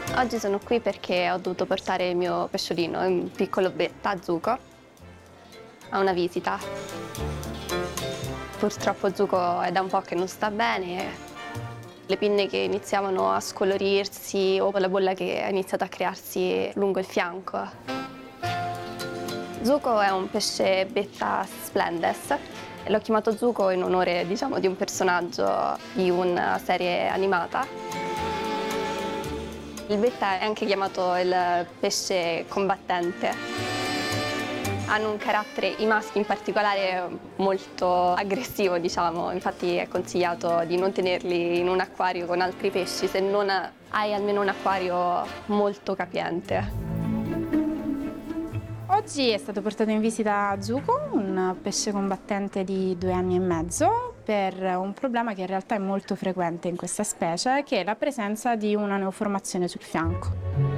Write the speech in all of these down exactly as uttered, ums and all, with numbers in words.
Oggi sono qui perché ho dovuto portare il mio pesciolino, un piccolo Betta, Zuko, a una visita. Purtroppo Zuko è da un po' che non sta bene. Le pinne che iniziavano a scolorirsi o la bolla che ha iniziato a crearsi lungo il fianco. Zuko è un pesce Betta splendes. L'ho chiamato Zuko in onore, diciamo, di un personaggio di una serie animata. Il Betta è anche chiamato il pesce combattente. Hanno un carattere, i maschi in particolare, molto aggressivo, diciamo. Infatti è consigliato di non tenerli in un acquario con altri pesci se non hai almeno un acquario molto capiente. Oggi è stato portato in visita Zuko, un pesce combattente di due anni e mezzo, per un problema che in realtà è molto frequente in questa specie, che è la presenza di una neoformazione sul fianco.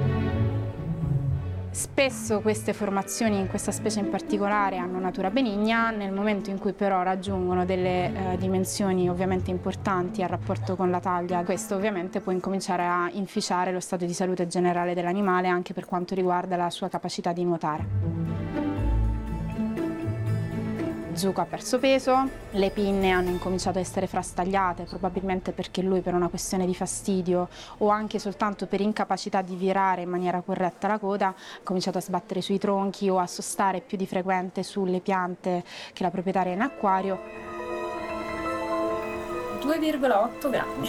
Spesso queste formazioni in questa specie in particolare hanno natura benigna, nel momento in cui però raggiungono delle eh, dimensioni ovviamente importanti a rapporto con la taglia, questo ovviamente può incominciare a inficiare lo stato di salute generale dell'animale anche per quanto riguarda la sua capacità di nuotare. Zuko ha perso peso, le pinne hanno incominciato a essere frastagliate, probabilmente perché lui per una questione di fastidio o anche soltanto per incapacità di virare in maniera corretta la coda ha cominciato a sbattere sui tronchi o a sostare più di frequente sulle piante che la proprietaria è in acquario. due virgola otto grammi.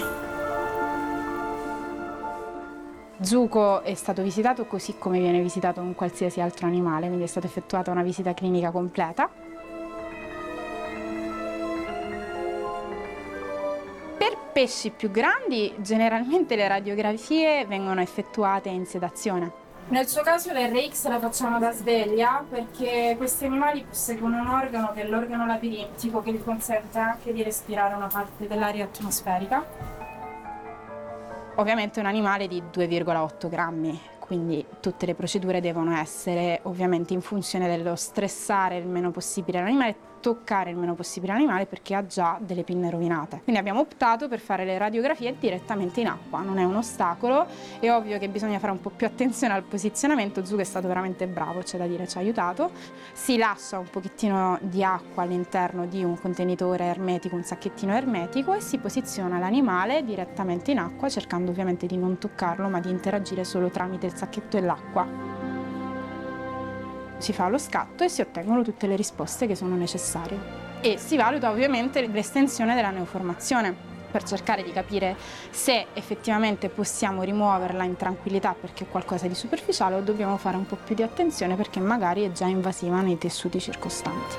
Zuko è stato visitato così come viene visitato un qualsiasi altro animale, quindi è stata effettuata una visita clinica completa. Per pesci più grandi, generalmente le radiografie vengono effettuate in sedazione. Nel suo caso l'R X la facciamo da sveglia perché questi animali posseggono un organo che è l'organo labirintico che gli consente anche di respirare una parte dell'aria atmosferica. Ovviamente è un animale di due virgola otto grammi, quindi tutte le procedure devono essere ovviamente in funzione dello stressare il meno possibile l'animale, toccare il meno possibile l'animale perché ha già delle pinne rovinate. Quindi abbiamo optato per fare le radiografie direttamente in acqua, non è un ostacolo, è ovvio che bisogna fare un po' più attenzione al posizionamento. Zuko è stato veramente bravo, c'è da dire, ci ha aiutato. Si lascia un pochettino di acqua all'interno di un contenitore ermetico, un sacchettino ermetico, e si posiziona l'animale direttamente in acqua cercando ovviamente di non toccarlo ma di interagire solo tramite il sacchetto e l'acqua. Si fa lo scatto e si ottengono tutte le risposte che sono necessarie e si valuta ovviamente l'estensione della neoformazione per cercare di capire se effettivamente possiamo rimuoverla in tranquillità perché è qualcosa di superficiale o dobbiamo fare un po' più di attenzione perché magari è già invasiva nei tessuti circostanti.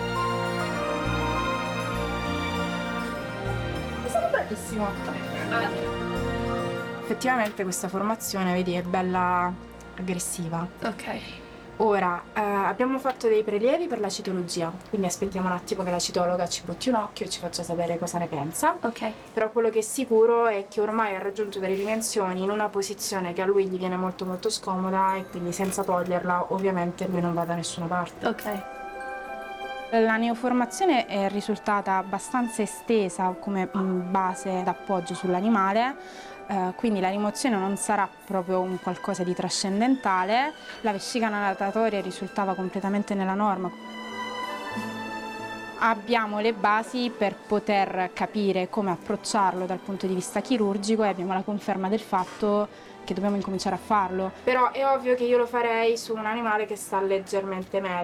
È stato bravissimo. Effettivamente questa formazione, vedi, è bella aggressiva. Ok. Ora, eh, abbiamo fatto dei prelievi per la citologia, quindi aspettiamo un attimo che la citologa ci butti un occhio e ci faccia sapere cosa ne pensa. Ok. Però quello che è sicuro è che ormai ha raggiunto delle dimensioni in una posizione che a lui gli viene molto molto scomoda e quindi senza toglierla ovviamente lui non va da nessuna parte. Ok. La neoformazione è risultata abbastanza estesa come base d'appoggio sull'animale. Uh, quindi la rimozione non sarà proprio un qualcosa di trascendentale, la vescica natatoria risultava completamente nella norma. Abbiamo le basi per poter capire come approcciarlo dal punto di vista chirurgico e abbiamo la conferma del fatto che dobbiamo incominciare a farlo. Però è ovvio che io lo farei su un animale che sta leggermente meglio.